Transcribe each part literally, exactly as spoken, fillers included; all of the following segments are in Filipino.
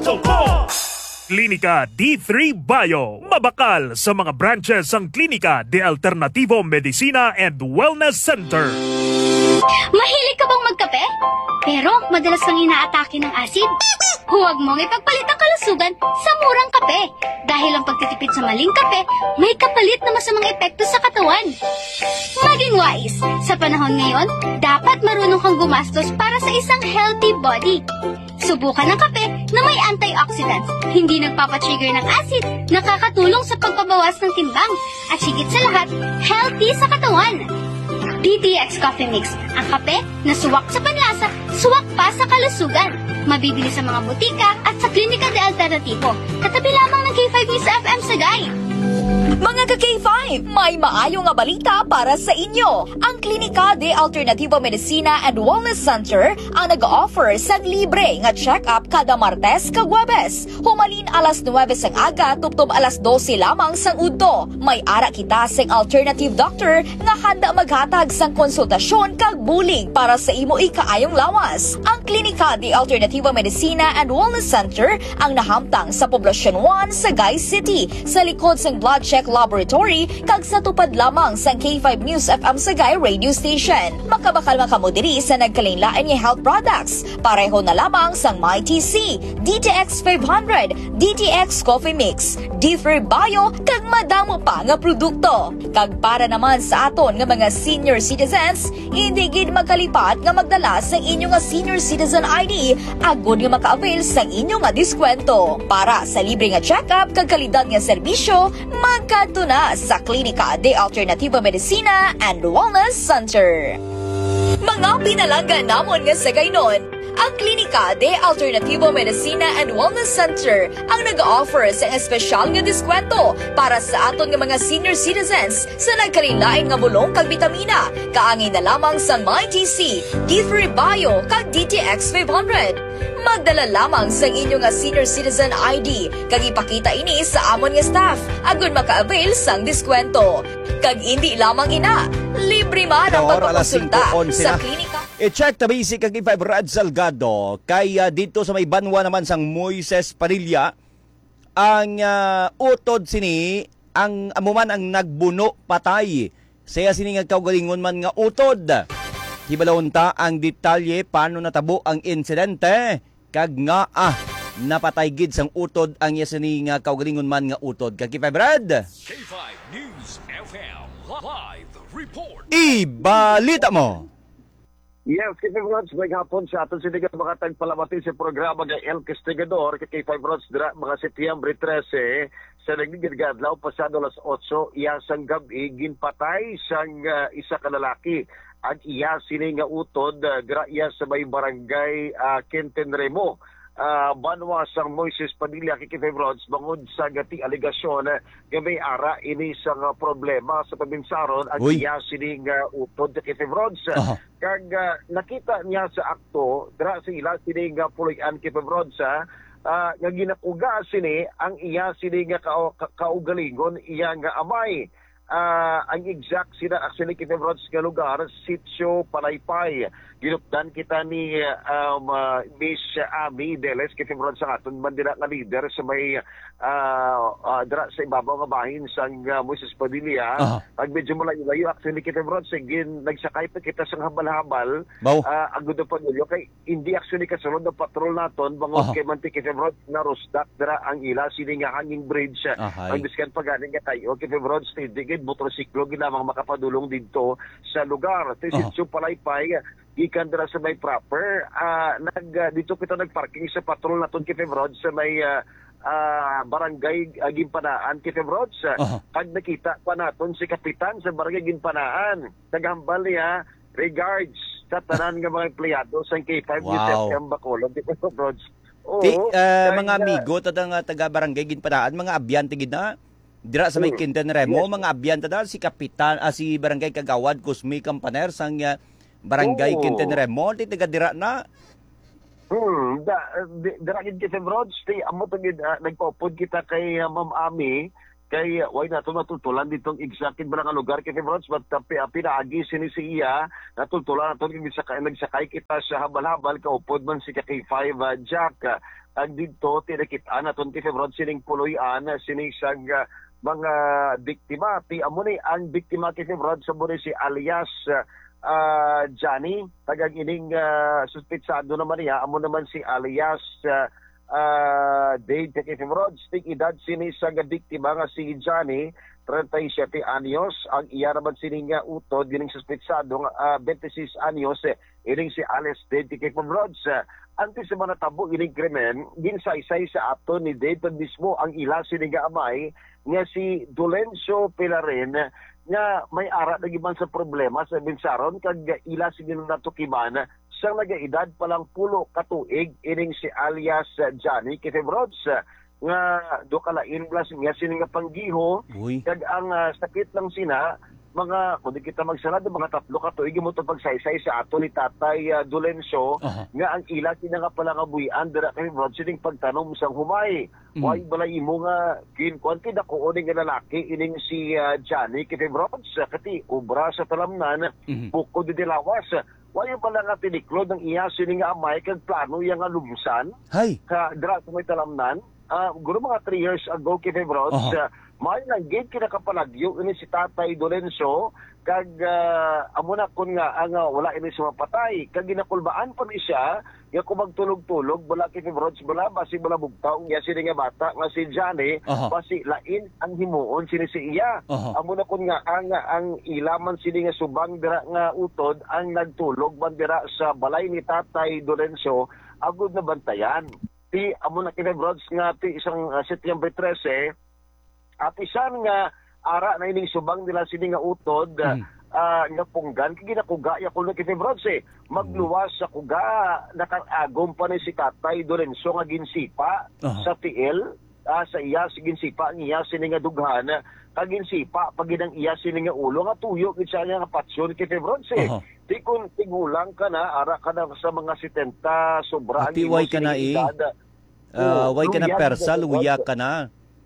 punto com. Klinika D three Bio. Mabakal sa mga branches ang Klinika de Alternativo Medicina and Wellness Center. Mahilig ka bang magkape? Pero madalas kang inaatake ng asid? Huwag mong ipagpalit ang kalusugan sa murang kape. Dahil ang pagtitipid sa maling kape, may kapalit na masamang epekto sa katawan. Maging wise. Sa panahon ngayon, dapat marunong kang gumastos para sa isang healthy body. Subukan ng kape na may antioxidants, hindi nagpapatrigger ng acid, nakakatulong sa pagpabawas ng timbang, at higit sa lahat, healthy sa katawan. D T X Coffee Mix, ang kape na suwak sa panlasa, suwak pa sa kalusugan. Mabibili sa mga butika at sa Klinika de Alternativo. Katabi lamang ng K five News F M Sagay. Mga ka-K five, may maayo nga balita para sa inyo. Ang Klinika de Alternativo Medicina and Wellness Center ang nag-offer sa libre nga check-up kada Martes kag Huwebes. Humalin alas nuwebe sang aga tubtob alas dose lamang sang udto. May ara kita sang alternative doctor nga handa maghatag sang konsultasyon kag bulig para sa imo ikaayong lawas. Ang Klinika de Alternativo Medicina and Wellness Center ang nahamtang sa Poblacion one, Sagay City, sa likod sang blood check laboratory kag sa tupad lamang sang K five News F M Sagay radio station. Makabakal makamudiri sa nagkalain-lain nga health products. Pareho na lamang sang MyTC, D T X five hundred, D T X Coffee Mix, D three Bio kag madamo pa nga produkto. Kag para naman sa aton nga mga senior citizens, hindi gid magkalipat nga magdala sang inyo nga senior citizen I D agud nga maka-avail sang inyo nga diskwento. Para sa libre nga check-up kag kalidad nga serbisyo, magkadto na sa Klinika de Alternativo Medicina and Wellness Center. Mga pinalanggan namon nga sa gaynon, ang Klinika de Alternativo Medicina and Wellness Center ang nag-offer sa espesyal nga diskwento para sa aton nga mga senior citizens sa nagkalilain nga bulong kag bitamina. Kaangin na lamang sa MyTC, D three Bio kag D T X five hundred. Magdala lamang sa inyo nga senior citizen I D kag ipakita ini sa amon nga staff agud maka-avail sang diskwento. Kag hindi lamang ina, libre man ang pagpakonsulta sa klinika. I-check ta basic kag five Rad Salgado kay uh, dito sa may banwa naman sang Moises Padilla ang uh, utod sini ang amuman ang nagbuno patay. Saya sini nga kaugalingon man nga utod. Hibalawon ta ang detalye paano natabo ang insidente kag nga ah napatay gid sang utod ang yasini nga kaugalingon man nga utod. Kag five Rad K five News F M Live Report. Ibalita mo. Yes, K five Rods, may hapon sa aton sinigang mga tagpalamati sa programa ng El Castigador, K five Rods, dira, mga Setyembre trese, sa nagigidgadlaw, pasado alas otso, iya sang gabi, ginpatay sang uh, isa ka lalaki. Ang iya sini nga utod, uh, dira iya sa may barangay uh, Quinten Remo. Uh, banwa sang Moises Padilla kay five Rods bangod sa gati aligasyon uh, nga may ara ini sang uh, problema sa pabinsaron ang iya sining uh, utod kay five Rods. Uh-huh. Kag uh, nakita niya sa akto dira sila sining uh, pulian kay five Rods uh, uh, nga ginakuga sini ang iya sining uh, ka- ka- kaugalingon iya nga amay. Uh, ang exact sila actually kay five Rods nga lugar, Sitio Palaypay. Ginupdan kita ni um, uh, Miss Ami Deles kay five Rods sa aton bandila nga leader sa may uh, uh, dra sa ibabaw nga bahin sang uh, Moises Padilla. Uh-huh. Pag medyo malayo actually kay five Rods gin nagsakay pa kita sang habal-habal uh, agud pa nyo kay hindi actually kasunod na patrol naton bangod uh-huh. kay manti kay five Rods na rusdak dra ang ila sini nga hanging bridge. Uh-huh. Ang biskan pa ganing nga tayo kay five Rods tidigid motorsiklo ginamang makapadulong dito sa lugar. Sitio uh-huh. Palaypay gikan dira sa may proper uh, nag uh, dito kita nagparking sa patrol naton kay five Rods sa may uh, uh, barangay uh, Ginpanaan kay five Rods. Uh-huh. Pag nakita pa naton si kapitan sa barangay Ginpanaan, nagambal niya regards sa tanan nga mga empleyado sa K five News F M Bacolod kay five Rods. Oo, Ti, uh, mga amigo tatang taga barangay Ginpanaan, mga abyante gid na dira sa may Quinten Remo, yes. Mga abyante da si kapitan uh, si barangay Kagawad Kusmi Campaner sang uh, barangay oh. Quinten Remo, di taga dira na. Hmm, da dira gid kay five Rods, ti amo tagid uh, nagpaupod kita kay uh, Ma'am Ami kay uh, way nato natultulan ditong exact ba nga lugar kay five Rods but uh, pinaagi sini si iya natultulan nato gid sa kay nagsakay kita sa habal-habal kaupod man si kay five uh, Jack. ang dito tinakitaan naton ti February sining puloy-an sining sang uh, mga biktima. Ti amo ni ang biktima ti February sa muna si alias uh, Johnny, tagang ining uh, suspitsado naman niya, amo naman si alias uh, uh, Dave ti February. Stig edad sini sa biktima nga si Johnny, thirty-seven anyos, ang iya naman sining uh, utod, gining suspitsado nga uh, twenty-six anyos, eh, ining si alias Dave ti February. Uh, Antes sa mga tabo ining krimen, ginsaysay sa ato ni David mismo ang ila siniga amay nga si Dolencio Pilarin nga may ara nagiban sa problema sa binsaron kag ila sining natukiman sang nagaedad pa lang pulo katuig ining si alias Johnny Kefebrods nga do kalain plus nga sini nga panggiho kag ang uh, sakit lang sina mga kung di kita magsalado mga tatlo ka tuig mo to pagsaysay sa ato ni Tatay uh, Dolencio uh-huh. nga ang ila sina nga pala nga buyan dira kay Rod sining pagtanom sang humay mm. Why balay mo nga kin konti dako oning nga lalaki ining si uh, Johnny kay Rod sa kati obra sa talamnan mm-hmm. buko di dilawas why pala nga tiniklod ng iya sining nga amay kag plano yang nga lumsan hay ka dira sa may talamnan uh, guro mga three years ago kay Rod uh-huh. uh, may nang gate kinakapalagyo ini si Tatay Dolencio kag uh, amo na kun nga ang uh, wala ini sa mapatay kag ginakulbaan pa ni siya nga kung magtulog-tulog wala kay Febrods wala basi wala bugtaw nga sini nga bata nga si Johnny uh-huh. basi lain ang himuon sini si iya uh-huh. amo na kun nga ang ang ilaman sini nga subang dira nga utod ang nagtulog bandira sa balay ni Tatay Dolencio agud na bantayan ti amo na kay Febrods nga ti isang uh, Setyembre thirteen at isan nga ara na ining subang nila sini nga utod mm. uh, nga punggan kay ginakuga ya kuno kay Febrods eh magluwas sa kuga nakagom pa ni si Tatay Dolencio nga ginsipa uh-huh. sa tiil uh, sa iya si ginsipa niya sini nga dughan kag ginsipa pag ginang iya sini nga ulo nga tuyo gid siya nga patsyon kay Febrods eh uh-huh. Di kun tigulang ka na ara ka na sa mga seventy sobra ang imo ka na eh uh, way ka na persal uya ka na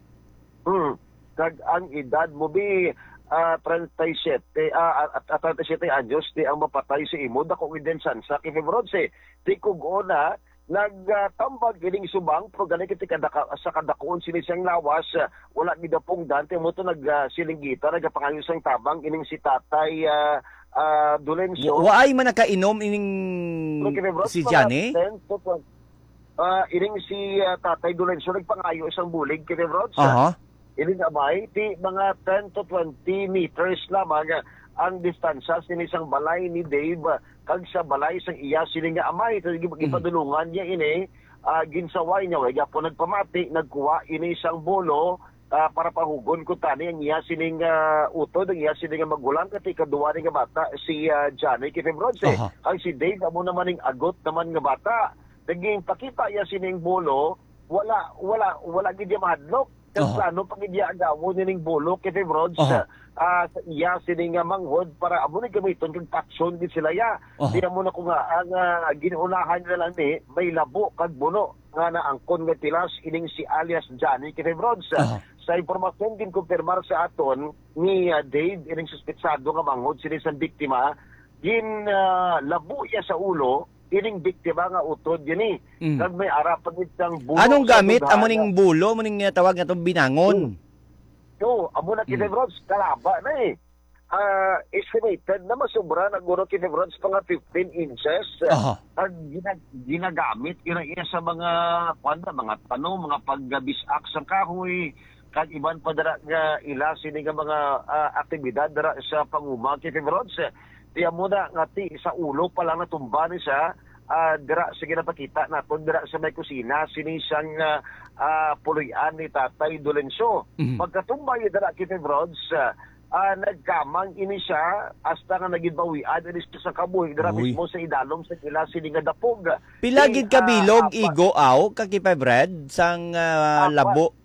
hmm. Kag ang edad mo bi uh, thirty-seven uh, at thirty-seven anyos di ang mapatay si imo dako edensan sa kay Febrods eh di kugo na nagtambag uh, ining subang pero gani kiti kadaka sa kadakuon sini siyang lawas uh, wala gid pong dante mo to nag uh, silinggita nagapangayo sang tabang ining si Tatay uh, uh, Dolencio waay man nakainom ining si Johnny uh, ining si uh, Tatay Dolencio nagpangayo isang bulig kay Febrods uh-huh. Ini gamay, ti mga ten to twenty meters lamang ang distansya sini isang balay ni Dave kag sa balay sang iya sini nga amay. So, ipadulungan niya ini, uh, ginsaway niya, wag po nagpamati, nagkuha ini isang bolo uh, para pahugon ko tani ang iya sining uh, utod, ang iya sining magulang kati kaduwa ni nga bata, si uh, Johnny Kefebrods. Uh-huh. Ang si Dave, amo naman ng agot naman nga bata. Naging pakita iya sining bolo, wala, wala, wala gid mahadlok. Kaya uh-huh. plano pag iya agawo nining bolo kay Febrods uh-huh. uh, sa iya sining manghod para amo ni gamiton kag taksyon din sila ya. Uh-huh. Di mo na ko nga ang uh, ginunahan nila lang ni may labo kag buno nga naangkon nga tilas ining si alias Johnny kay Febrods. Uh-huh. Sa impormasyon din kumpirmar sa aton ni uh, Dave ining suspetsado nga manghod sini sa biktima gin uh, labo iya sa ulo ining biktima nga utod yun eh. Mm. Kag may arapan itang bulo. Anong gamit? Amo ning bulo? Amo ning tawag nga itong binangon? So, amo na kinebrods, mm. kalaba na eh. Uh, estimated na masubra na guro kinebrods pa nga fifteen inches. Uh-huh. At ginag ginagamit yun iya sa mga kwanda, mga tanong, mga paggabisak sa kahoy, kag iban pa dara nga ila sini nga mga uh, aktibidad dara sa panguma kinebrods. Tiya mo na nga ti sa ulo pa lang natumba ni siya uh, dira sige napakita naton dira sa may kusina sinisang uh, uh, puluyan ni Tatay Dolencio. Mm-hmm. Pagkatumba yung dira kay Febrods uh, uh, nagkamang ini siya hasta nga nagidbawian ini sa kabuhi dira mismo sa idalom sa kila sini nga dapog. Pilagid kabilog uh, igo aw kay Febred sang uh, labo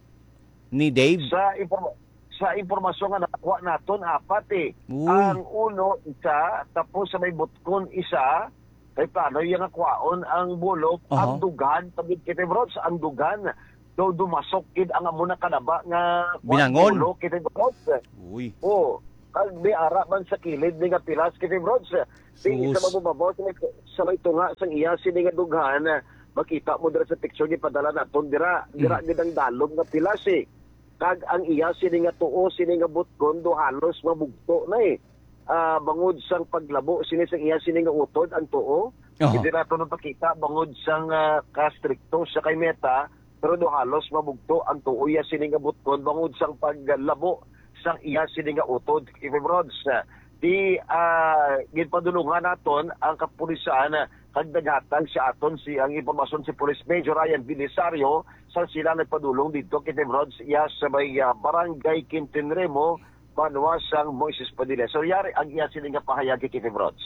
ni Dave sa informa- sa impormasyon nga nakuha naton apat eh. Uy. Ang uno isa tapos sa may butkon isa kay paano yung nakwaon ang bulok uh-huh. ang dugan pagid kay Febrods ang dugan do dumasok kid ang amo na kanaba nga binangon bulok kay Febrods. Uy. Oh, kag may ara man sa kilid ni nga pilas kay Febrods. Di sa mabubabaw sa may, sa may tunga sang iya sini nga dughan makita mo dira sa picture ni padala naton dira dira gidang dalom nga pilas eh. Kag ang iya sini nga tuo sini nga butkon do halos mabugto na eh. Ah, bangod sang paglabo sini sang iya sini nga utod ang tuo. Oho. Hindi nato nang pakita bangod sang uh, kastrikto sa kay meta pero do halos mabugto ang tuo iya sini nga butkon bangod sang paglabo sang iya sini nga utod. Ifebrods di uh, ginpadulungan naton ang kapulisan uh, kagdaghatag sa aton si ang impormasyon si Police Major Ryan Belisario sa sila nagpadulong dito kay Rods iya sa may uh, barangay Quintinremo Banwa sang Moises Padilla. So yari ang iya sila nga pahayag kay Rods.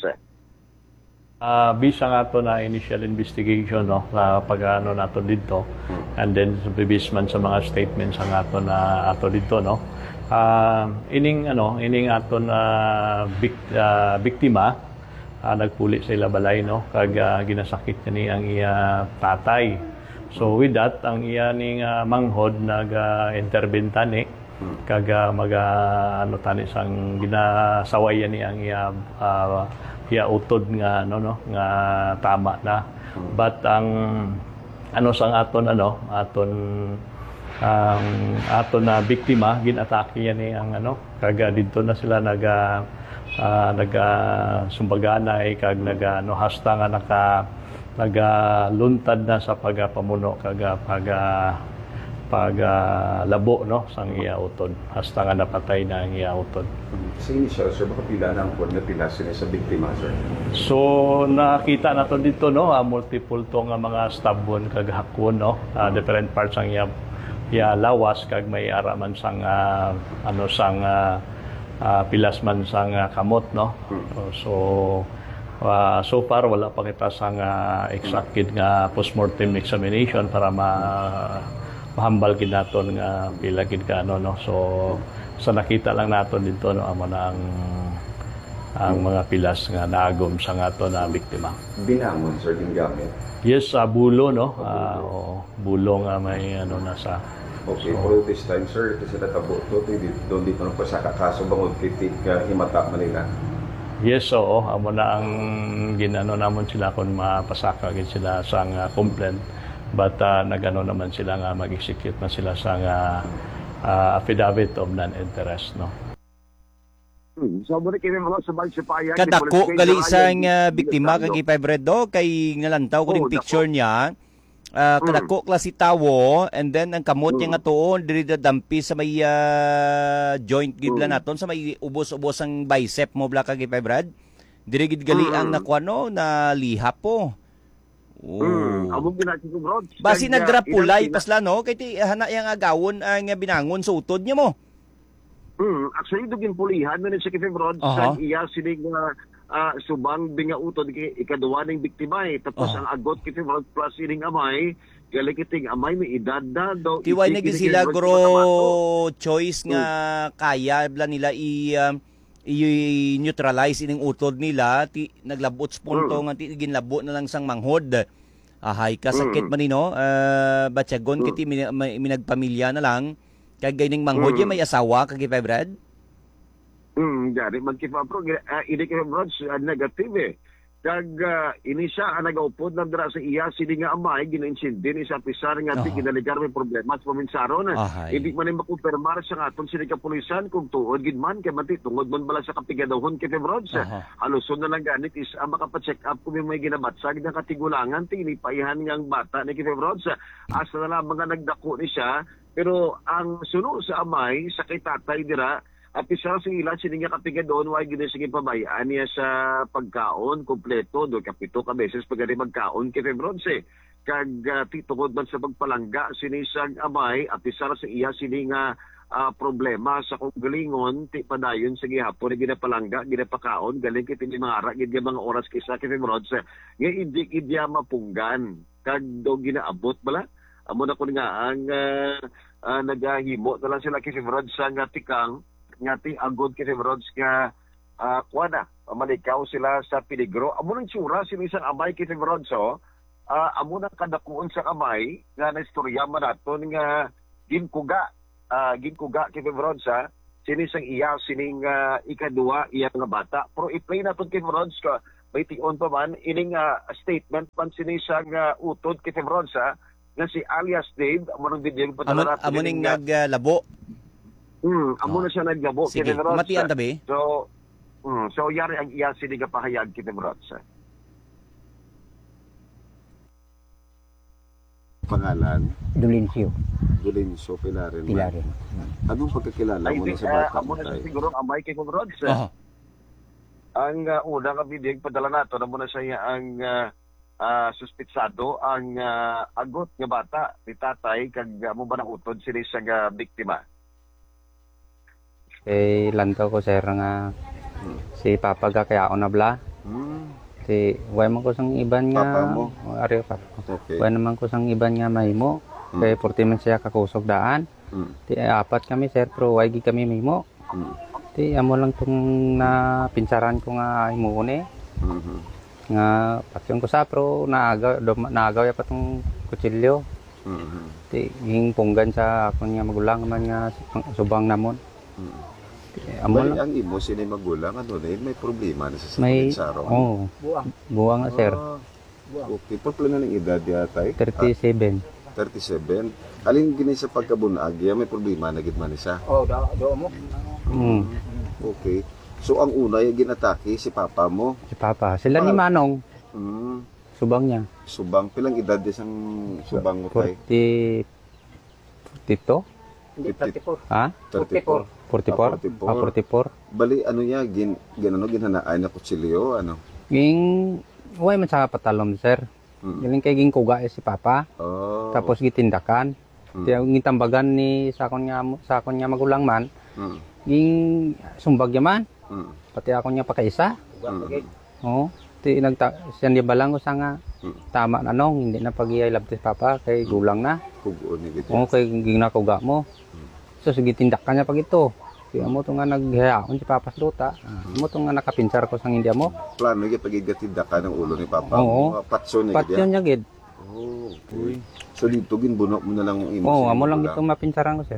Uh, bisa nga to na initial investigation no sa pag-ano nato dito and then bibis man sa mga statements ang ato na ato dito no. Uh, ining ano ining ato na bik, uh, biktima uh, nagpuli sa ila balay no kag uh, ginasakit ni ang iya tatay. So with that ang iya ning uh, manghod nag-interventa uh, ni kag uh, mag uh, ano tani sang ginasawayan ni ang iya uh, iya utod nga no no nga tama na. But ang ano sang aton ano aton ang ato na biktima ginatake yan eh ang ano kaga dito na sila naga uh, naga sumbaganay kag naga no hasta nga naka naga luntad na sa pagapamuno kaga paga paga labo no sang iya utod hasta nga napatay na ang iya utod. Sa initial, sir, baka pila na ang kwan nga pila sila sa biktima, sir? So nakita nato dito no uh, multiple to nga mga stab wound kag hakwon no uh, different parts ang iya ya lawas kag may araman sang uh, ano sang uh, uh, pilas man sang uh, kamot no. So uh, so far wala pa kita sang uh, exact kid nga postmortem examination para ma mahambal gid naton nga pila gid ka ano no. So sa nakita lang naton dito no amo na ang ang mga pilas nga naagom sa ato na biktima. Binangon, sir, din gamit? Yes, uh, bulo no. Uh, oo, bulo nga may ano nasa. Okay, so, for this time, sir, ito sila tabo to, doon di pa nung pasakakaso bangod kitik uh, himata Manila? Yes, oo. Amo na ang ginano namon sila kung mapasaka gid sila sa uh, complaint. But uh, nagano naman sila nga mag-execute na sila sa uh, uh, affidavit of non-interest no. Hmm. So, muna kami mga sabay sa payag. Kadako gali isang uh, biktima kag ipebredo kay nalantaw ko ning Oh, picture niya. Uh, kadako klase tawo and then ang kamot niya nga tuon diri dadampi sa may uh, joint gibla naton sa may ubos-ubos ang bicep mo bla kag ipebred. Diri gid gali ang nakuano na liha po. Oh. Hmm. Among ginaki ko, bro. Basi nagrapulay pasla no kay ti hana yang agawon ang uh, binangon sa utod niya mo. Hmm, actually dugin pulihan na ni sa Kifebrod Uh-huh. sa iya sinig nga uh, subang binga utod kay ikaduwa ning biktima eh. Tapos Uh-huh. ang agot Kifebrod plus ining amay galikiting amay may edad na daw. Tiway na Itik- sila itik- gro itik- choice nga kaya bla nila i um, i-neutralize ining utod nila ti naglabot sa punto nga ti ginlabo na lang sang manghod. Ahay kasakit man nino uh, batyagon kiti min- may- minagpamilya na lang kag gayning manghod mm. may asawa kag Brad. Hmm, dari man kifapro uh, ini Kifebrod uh, negative eh. Kag uh, ini siya ang nagaupod na dira sa iya sini nga amay ginainsidin ni sa pisar nga ti Oh. ginaligar may problema sa provinsaron. Ahay. Hindi man makumpirmar sa aton sini kapulisan kung tuod gid man kay mati tungod man bala sa kapigadahon kay Kifebrod. Aha. Aluson na lang ganit is ang makapa-check up kung may ginabatsag na katigulangan tinipaihan ngang bata ni Kifebrod. Asa na lang mga nagdako ni siya pero ang suno sa amay sa kay tatay dira at isa sa ilan sila nga kapigadon why ginisige pabayaan niya sa pagkaon kompleto do kapito ka beses pagari magkaon kay Febronse kag uh, titungod man sa pagpalangga sinisag amay at isa sa iya sini nga uh, problema sa kung galingon ti padayon sa gihapon ni ginapalangga ginapakaon galing kiti ni mga ara gid mga oras kaysa kay Febronse nga hindi idya mapunggan kag do ginaabot bala amo na ko nga ang uh, uh, nagahimo na lang sila kay Febronse nga tikang ngati agod kay Rods nga uh, kuana malikaw sila sa peligro amo nang tsura sila isang amay kay Rods so uh, amo nang kadakuon sa amay nga na istorya man naton nga ginkuga uh, ginkuga kay Rods ha sini sang iya sining uh, ikaduwa iya nga bata pero i-play naton kay Rods ka may tion pa man ining uh, statement pan sinisang uh, utod kay Febronsa nga si alias Dave amo nang video Amo padala nato amo ning ining, uh, naglabo. Hmm, amo na siya naglabo kay Sige, Febronsa. matian tabi. So, hmm, so yari ang iya siniga pahayag kay Febronsa. Pangalan, Dolencio, Dolencio Pilarin. Pilarin. Anong pagkakilala Ay, mo na di, sa uh, bata amo mo na siya tayo? siguro amay kay Febronsa. Aha. Ang uh, unang video padala nato na muna siya ang uh, uh, suspitsado ang uh, agot nga bata ni tatay kag uh, mo ba nang utod sini sa uh, biktima. Kay lantaw ko sir nga si Papa ga kaya ako nabla. Hmm, Si way man ko sang iban nga Papa mo? O, ari papa ko. okay. Way naman ko sang iban nga mahimo. Hmm. Kay porti man siya kakusog daan. Hmm, Ti eh, apat kami sir pero way gi kami mahimo. hmm, Ti amo lang tong na pinsaran ko nga imo ni hmm, nga patyon ko sa pero naagaw dum- naagaw ya pa tong kutsilyo. hmm, Ti hing punggan sa akon nga magulang man nga subang namon. hmm. Ti amo Bali, lang ang imo sini magulang, ano na yun, may problema na sa may saron. oh buwang nga sir. Ah, okay, pagpala na ng edad yata eh. thirty-seven. Ah, thirty-seven. Alin gini sa pagkabunag, ya, may problema na gid man isa. Mm. Okay. So ang una yung ginatake si papa mo. Si Papa. Sila ni Ah. Manong. Hmm. Subang niya. Subang pilang edad isang subang mo tay? forty... forty-two? fifty, Ha? thirty-four. forty-four? Ah, forty-four. Ah, forty-four. Bali ano niya gin ginano ginhanaan na kutsilyo ano. Ging... Huwag man sa patalom, sir. Hmm. Galing kay ging kuga eh si Papa. Oh. Tapos gitindakan. Hmm. Tiyaw gitambagan ni sakon nga sakon nga magulang man. Hmm. Ging sumbag niya man. Hmm. Pati ako niya pakaisa. Hmm. Oo. Ti nagta siya di balang ko sa nga Hmm. tama na nong hindi na pag-iay labtis Papa kay gulang na. Kugo ni gid. Oo, kay ginakuga mo. So, sige, tindak ka niya pag ito. Kaya mo itong nga naghayaon si Papas Duta. Ah, mo itong nga nakapinsar ko sang hindi mo. Plano gyud pagigatid ka ng ulo ni papa Oo. mo. Patso ni Pat gid. yun niya, gid. Oh, okay. So dito ginbunok mo na lang ang imo. Oo, sa amo lang magulang. itong mapinsaran ko, sir.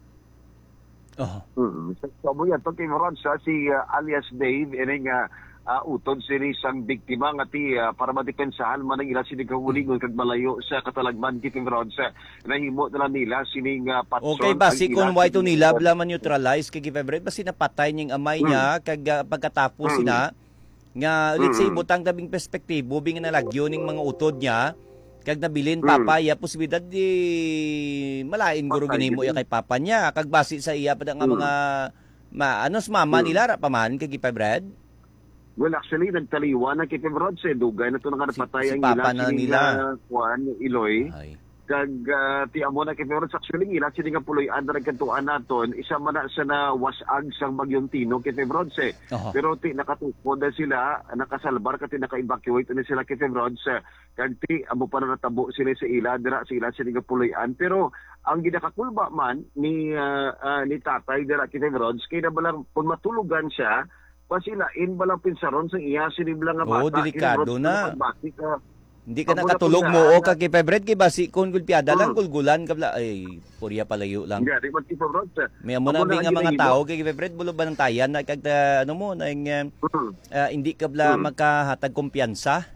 Aha. Hmm. So mo yan to kay Febronsa si uh, alias Dave ining uh, uh, utod sini sang biktima nga ti uh, para madepensahan man ang ila sini kahulingon kag malayo sa katalagman kay Febronsa. Nahimo na lang nila sining uh, patson. Okay, basi ang kung ila why to sining- nila bla man neutralize kay February basi napatay niyang amay niya kag uh, pagkatapos Mm. sina nga let's say Mm. butang tabing perspektibo bing nalagyo ning mga utod niya kag nabilin Mm. papaya posibilidad di malain guro Patay ginimo gid. ya kay papa niya kag basi sa iya pa nga Mm. mga ma anos mama Mm. nila ra pa man kay Brad. Well, actually, nagtaliwa na kay Febronsa. Dugay na ito na Si- napatay si ang Papa ila na sining, nila. uh, Juan Iloy. Ay. Kag uh, ti amo na kay Febronsa. Actually, ila sining nga puloy andar kantuan naton. Isa man na sa na wasag sang bagyong Tino kay Febronsa. Aha. Pero ti nakatukod na sila, nakasalbar kati naka-evacuate na sila kay Febronsa. Kag ti amo pa na natabo sila sa ila, dira sa ila sining nga puloyan. Pero ang ginakakulba man ni uh, uh, ni tatay dira kay Febronsa, kay na balang kung matulugan siya, pasilain balang pinsaron sa iya siniblang nga Oo, bata. delikado Kay na. Febronsa, bati ka. Hindi ka Pag nakatulog wala mo po o siya, kag Brad kay basi kun gulpiada lang Mm. gulgulan kabla ay purya palayo lang. Hindi, di ba kay Febronsa? May amo na Amo na nga ang mga ginahimo. tao kay Fred bulo ba ng tayan na kag uh, ano mo na yung, Mm. uh, hindi ka bla Hmm. magkahatag kumpiyansa.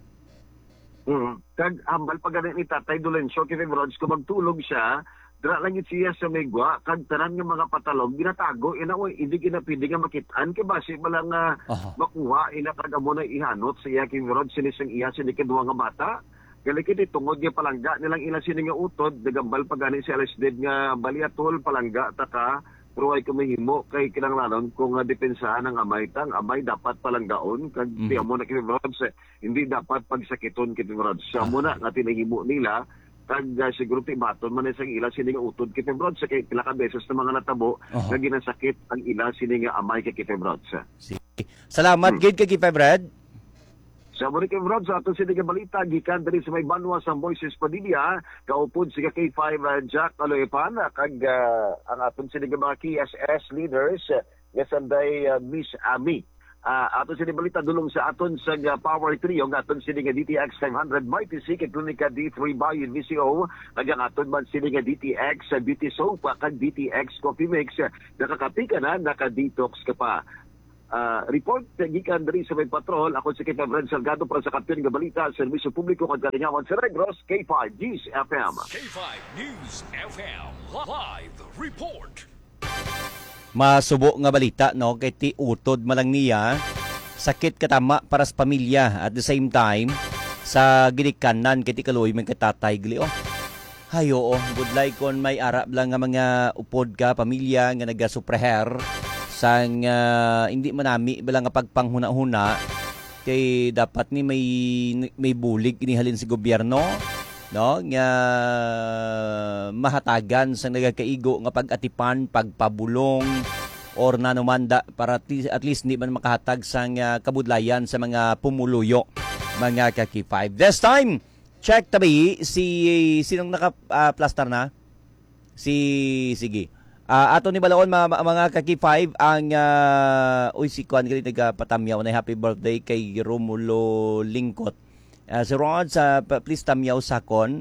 Mm. Kag ambal pa ganit ni Tatay Dolencio kay Febronsa kung magtulog siya, dira lang yun siya sa Megwa, kag tanan nga mga patalog ginatago ina oy hindi kinapidi nga makitaan kay basi bala nga Aha. makuha ina kag amo na ihanot sa iya kay Febronsa sinisang iya sini kadua nga bata. Gali kiti tungod nga palangga nilang ila sini nga utod dagambal pa gani si Alisded nga baliatol palangga taka pero ay kumihimo kay kinanglanon kung uh, depensahan ng amay tang amay dapat palanggaon kag Mhm. mm. amo na kay Febronsa hindi dapat pagsakiton kay Febronsa mo na nga tinahimo nila kag uh, siguro ti baton man isang ila sini nga utod kay Febronsa kay pila ka beses na mga natabo Aha. nga ginasakit ang ila sini nga amay kay Febronsa. Salamat Hmm. gid kay Brad. Sa Mori kay Rod, sa atong sinig nga balita, gikan diri sa may banwa sa Moises Padilla, kaupod si K five uh, Jack Aloepan, kag uh, ang atong sinig nga mga K S S leaders, uh, nga sanday uh, Miss Ami. Uh, aton sinig balita dulong sa aton sa uh, Power Trio, nga aton sinig nga D T X five hundred Mighty Sick, Klinika D three Bayan V C O, kag ang aton man sinig nga D T X, uh, Beauty Soap, kag D T X Coffee Mix, uh, nakakapika na, naka-detox ka pa. Uh, report gikan diri sa may patrol. Ako si K five Red Salgado para sa Kampiyon nga Balita, Serbisyo Publiko kag Kalingawan sa Negros, K five News F M. K five News F M Live Report. Masubo nga balita, no, kay ti utod malang niya, sakit katama para sa pamilya, at the same time sa ginikanan kay ti kaluoy man katatay gali. Oh, hayo, oh, budlay kon may arab lang nga mga upod ka pamilya nga nagasupreher sang uh, hindi manami bala nga pagpanghuna-huna kay dapat ni may may bulig inihalin si gobyerno, no, nga mahatagan sa nagakaigo nga pag-atipan, pagpabulong or nanumanda para at least hindi man makahatag sang uh, kabudlayan sa mga pumuluyo mga ka-K five. This time check tabi si sinong naka-plaster uh, na si sige Uh, ato ni balaon mga, mga ka-K five ang uh, uy si Kwan gali nagpatamyaw na happy birthday kay Romulo Lingkot. Uh, si Rod sa uh, please tamyaw sakon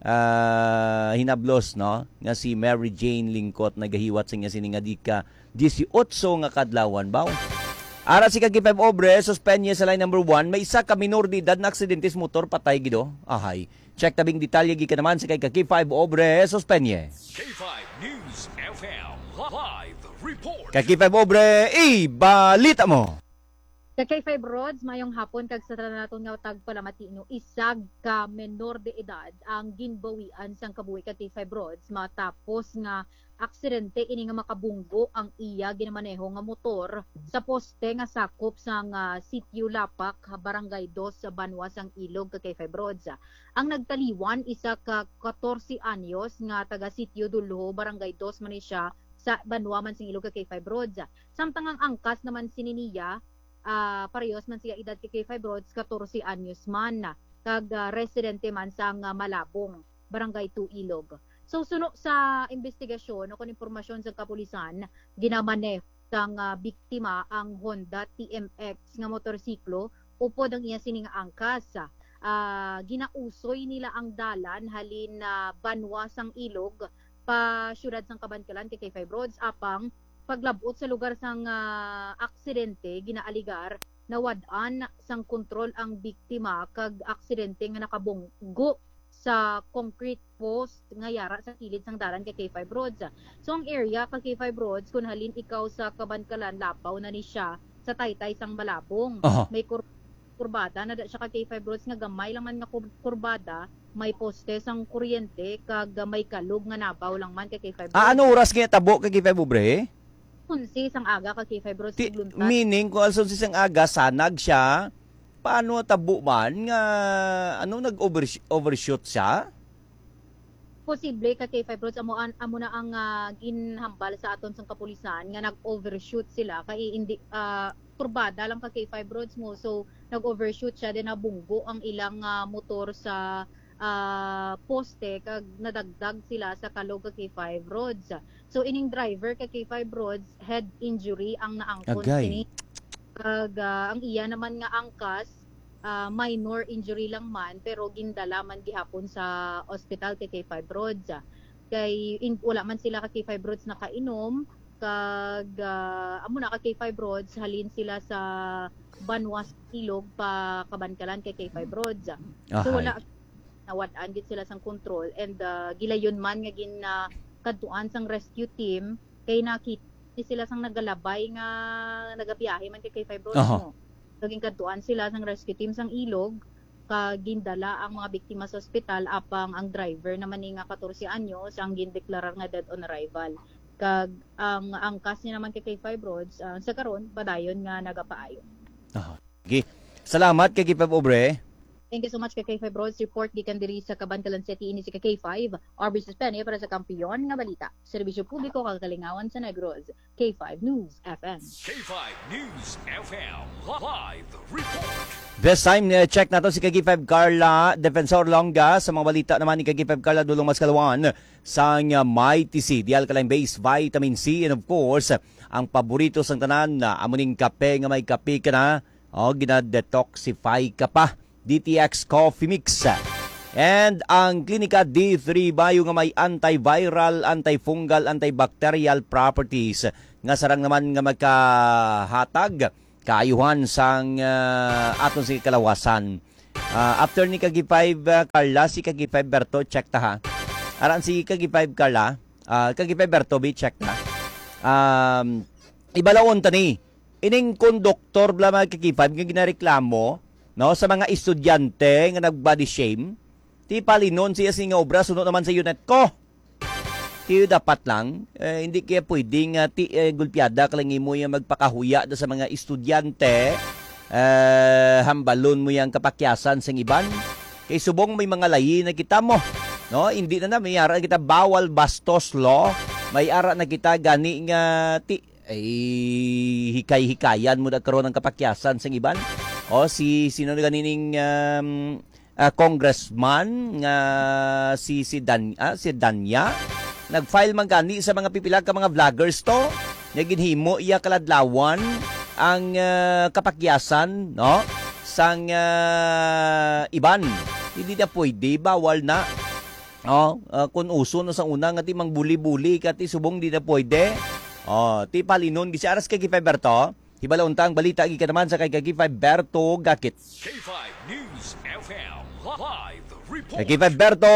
uh, hinablos no nga si Mary Jane Lingkot nagahiwat sa nga sini nga dika eighteen nga kadlawan baw. Ara si ka-K five Obre suspenye sa line number one may isa ka minor de edad na aksidentes motor patay gido. Ahay. Check tabing detalye gikan naman sa kay ka-K five Obre suspenye. K five News F M Live Report. K five Obre, ibalita mo. Sa K five Roads, mayong hapon kag sa naton nga tagpalamatino, isag ka menor de edad ang ginbawian sang kabuhi ka K five Roads matapos nga aksidente ini nga makabunggo ang iya ginamaneho nga motor sa poste nga sakop sang uh, Sitio Lapak, Barangay two sa Banwa sang Ilog ka K five Roads. Ang nagtaliwan isa ka fourteen anyos nga taga Sitio Dulho, Barangay two man siya sa Banwa man sing Ilog ka K five Roads. Samtang ang angkas naman sininiya uh, parehas man siya edad ka K five Roads fourteen anyos man kag uh, residente man sang uh, Malabong, Barangay two Ilog. So suno sa investigasyon o kon impormasyon sa kapulisan, ginamane sang uh, biktima ang Honda T M X nga motorsiklo upod ang iya sining angkas. Uh, ginausoy nila ang dalan halin na uh, Banwa sang Ilog pa syudad sang Kabantkalan kay K five Roads apang paglabot sa lugar sang uh, aksidente ginaaligar nawad-an sang kontrol ang biktima kag aksidente nga nakabunggo sa concrete post nga yara sa kilid sang dalan kay K five Roads. So ang area kay K five Roads kung halin ikaw sa Kabantkalan lapaw na ni siya sa Taytay sang Malabong. Uh-huh. May kur- kurbada na siya kay K five Roads nga gamay lang man nga kurbada, may poste sang kuryente kag may kalog nga nabaw lang man kay K five Roads. Ah, ano oras kaya tabo kay K five Obre? Kunsi sang aga kay K five Roads. Ti- meaning kung alson si sang aga sanag siya paano tabo man nga ano nag-overshoot siya? Posible ka K five Roads amo an amo na ang uh, ginhambal sa aton sang kapulisan nga nag-overshoot sila kay hindi uh, turbada lang ka K five Roads mo so nag-overshoot siya din nabunggo ang ilang uh, motor sa uh, poste kag nadagdag sila sa kalog ka K five Roads. So ining driver ka K five Roads head injury ang naangkon sini. Kag uh, ang iya naman nga angkas uh, minor injury lang man pero gindala man gihapon sa ospital kay K five Roads. Kay in, wala man sila ka K five Roads nakainom kag uh, amo na ka K five Roads halin sila sa Banwa Ilog pa Kabantkalan kay K five Roads. So wala nawad-an gid sila sang control and uh, gilayon man nga gin uh, kadtuan sang rescue team kay nakita ni sila sang nagalabay nga nagabiyahe man kay K five Roads uh-huh. mo. Naging kadtuan sila sang rescue team sang Ilog kag gindala ang mga biktima sa ospital apang ang driver naman ni nga fourteen anyos ang gindeklarar nga dead on arrival. Kag ang angkas niya naman kay K five Roads uh, sa karon padayon nga nagapaayon. Uh-huh. Okay. Salamat kay K five Obre. Thank you so much kay K five Roads. Report gikan diri sa Kabantkalan City ini si K five. Aubrey Suspene para sa Kampiyon nga Balita. Serbisyo Publiko kag Kalingawan sa Negros. K five News F M. K five News F M Live Report. This time, uh, check nato si K five Carla Defensor Longa sa mga balita naman ni K five Carla Dulong Mascalawan sa uh, May T C, di alkaline base vitamin C and of course, ang paborito sang tanan na uh, amuning kape nga may kape ka na, oh, gina-detoxify ka pa. D T X Coffee Mix. And ang Klinika D three Bio nga may antiviral, antifungal, antibacterial properties nga sarang naman nga magkahatag kaayuhan sang uh, aton si kalawasan. Uh, after ni Kagi five uh, Carla, si Kagi five Berto, check ta ha. Aran si Kagi five Carla, uh, Kagi five Berto, be check ta. Um, ibalawon ta ni. Ining konduktor bla mga Kagi five nga ginareklamo, no, sa mga estudyante nga nag-body shame. Ti palinon siya si nga obra sunod naman sa unit ko. Ti dapat lang eh, hindi kaya pwedeng uh, ti eh, gulpiada kalangi mo yung magpakahuya da sa mga estudyante. Eh, hambalon mo yung kapakyasan sa iban. Kay subong may mga layi na kita mo. No, hindi na na may ara kita bawal bastos law. May ara na kita gani nga ti ay hikay-hikayan mo da karon ng kapakyasan sa iban. O si sino ganining um, uh, congressman nga si si Dan ah, si Danya nag-file man gani sa mga pipila ka mga vloggers to nga ginhimo iya kaladlawan ang uh, kapakyasan no sang uh, iban. Hindi na pwede, bawal na. Oh, uh, kung uso no sa una nga ti mangbuli-buli kati subong di na pwede. Oh, ti palinon gisi aras kay Berto. Hibala untang balita gi ka naman sa kay Kagi five Berto Gakit. K five News F M live report. Kagi five Berto,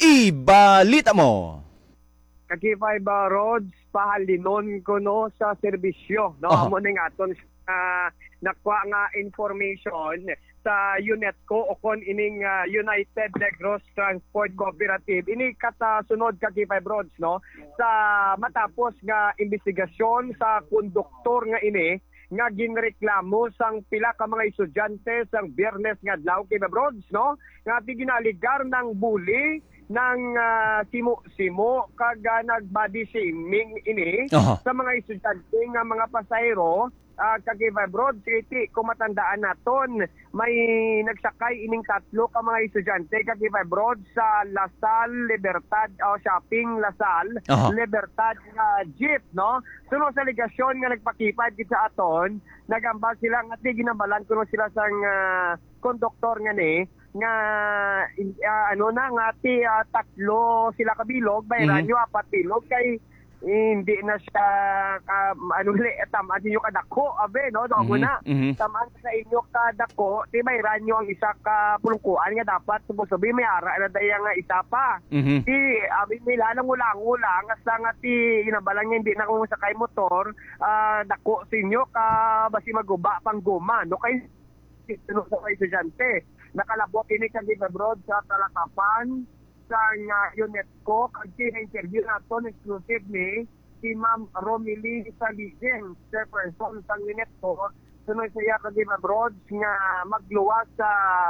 ibalita mo. Kagi five uh, Roads pahalinon ko no sa serbisyo no Uh-huh. amo ning aton uh, nakuha nga information sa UNESCO o kon ining uh, United Negros Transport Cooperative ini kata sunod Kagi five Roads no sa matapos nga investigasyon sa konduktor nga ini nga ginreklamo sang pila ka mga estudyante sang Biyernes nga adlaw kay Roads no nga ginaligar ng bully ng uh, simo-simo kag uh, nag-body shaming ini Uh-huh. sa mga estudyante nga mga pasahero uh, kag Road City kung matandaan naton may nagsakay ining tatlo ka mga estudyante kag Road sa Lasal Libertad o shopping Lasal Uh-huh. Libertad nga jeep no sunod sa aligasyon nga nagpakipad gid sa aton nagambal sila nga ti ginabalan kuno sila sang uh, konduktor nga ni nga uh, ano na nga ti uh, tatlo sila kabilog bayran Mhm. mm-hmm. apat bilog kay hindi na siya uh, ano li tamaan niyo kadako abe no do Mhm, na mhm. tamaan sa inyo kadako ti bayran niyo ang isa ka pulungkuan nga dapat subusobi may ara na daya nga isa pa Mhm. ti abi nila nang ulang-ulang asa nga ti inabalang nga hindi na kung sakay motor uh, dako sa inyo ka basi maguba pang guma no kay sino sa mga estudyante nakalabot ini kagi Broad sa talakapan sa uh, UNESCO kag interview naton exclusive ni si Ma'am Romilly Saligen chairperson sa UNESCO sunod siya kagi Broad nga magluwas sa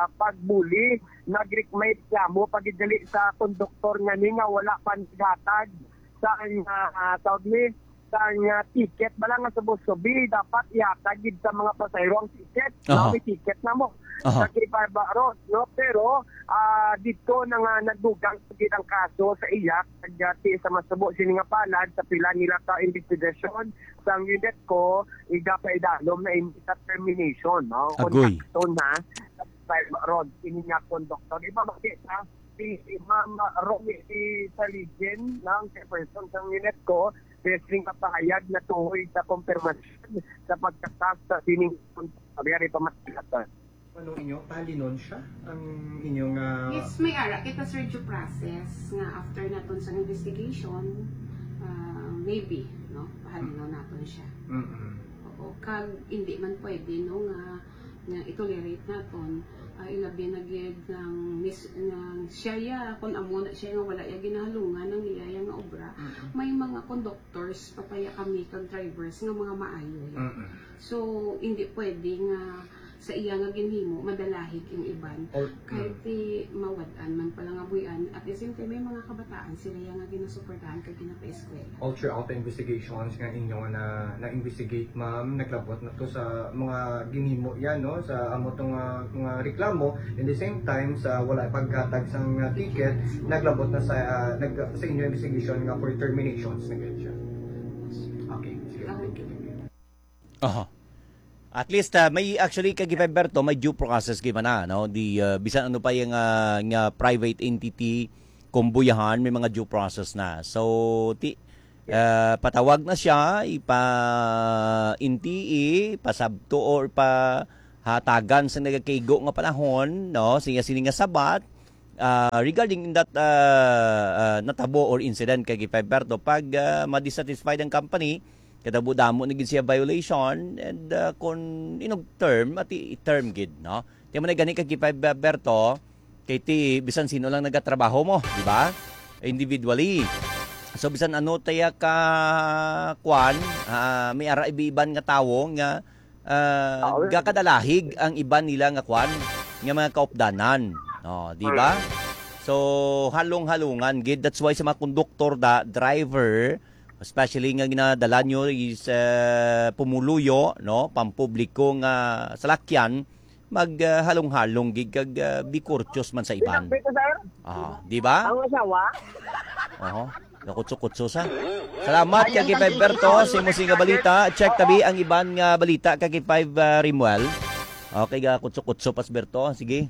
pagbuli nagreklamo reklamo pagidali sa konduktor nga ni nga wala pangatag sa uh, tawag ni sa uh, ticket bala nga subusobi dapat ihatagid sa mga pasahero ang ticket Uh-huh. no may ticket na mo Uh-huh. sa Kibarbaros no pero uh, dito na nga nagdugang pagid ang kaso sa iya kagati sa masubo sini nga palad sa pila nila ka investigasyon sa unit ko igapaidalom na imbita termination no Agoy. kontakto na sa road ini nga konduktor iba makita si Ma'am Romy si Saligen ng person sa unit ko wrestling kapahayag na tuhoy sa konfirmasyon sa pagkatas sa sining pabiyari pamatilatan. Ano inyo, palinon siya ang inyong... Uh... Yes, may ara. Kita sir due process nga after naton sa investigation, uh, maybe, no? Pahalinon naton siya. Mm-hmm. Oo, kag hindi man pwede, no, nga, nga itolerate naton uh, ilabi na gid ng mis ng siya kung amo na siya nga wala ya ginahalungan ng niyaya nga obra mm-hmm. may mga conductors papaya kami kag drivers nga mga maayo mm-hmm. so hindi pwede nga sa iya nga ginhimo madalahig yung iban or, kahit ti mawad-an man pala nga buyan at the same time may mga kabataan sila yang nga ginasuportahan kag ginapa-eskwela. All throughout the investigations nga inyo na na-investigate ma'am naglabot na to sa mga ginhimo yan no sa amo tong uh, mga reklamo in the same time sa wala pagkatag sang uh, ticket naglabot na sa uh, nag, sa inyo investigation nga for terminations na ganyan siya. Okay, sige, thank you. Aha. At least uh, may actually kay Berto may due process gyud na no di uh, bisan ano pa yung uh, nga private entity kumbuyahan may mga due process na. So ti Uh, patawag na siya, ipa-intii, pasabto or pa hatagan sa nagakaigo nga panahon, no? Siya sini nga sabat uh, regarding in that uh, uh, natabo or incident kay Gipayberto pag uh, ma-dissatisfied ang company, katabo damo ni gid siya violation and uh, kung inog term at i-term gid, no? Di man gani kay Gipayberto kay ti bisan sino lang nagatrabaho mo, di ba? Individually. So bisan ano taya ka kwan, uh, may ara iban nga tawo nga uh, gakadalahig ang iban nila nga kwan nga mga kaupdanan, no, di ba? So halong-halungan gid, that's why sa mga konduktor da driver especially nga ginadala nyo is uh, pumuluyo, no, pampubliko nga salakyan, mag uh, halong-halong gid kag uh, bikurtyos man sa iban. Ah, di ba? Ang asawa? Oo. Nakutso-kutso sa. Salamat kay Five Berto sa imong nga balita. Check tabi ang iban nga balita kay Five uh, Rimuel. Okay ga kutso-kutso pas Berto, sige.